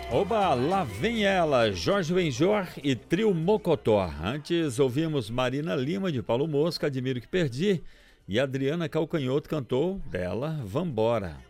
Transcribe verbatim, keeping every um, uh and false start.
Oba, lá vem ela, Jorge Benjor e Trio Mocotó. Antes ouvimos Marina Lima de Paulo Mosca, Admiro que Perdi, e Adriana Calcanhoto cantou dela Vambora.